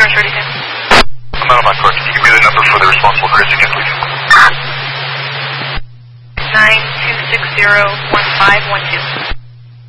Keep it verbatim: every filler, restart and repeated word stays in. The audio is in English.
George thirty-two. I'm out of my car. Can you give me the number for the responsible Chris again, please? nine two six zero one five one two.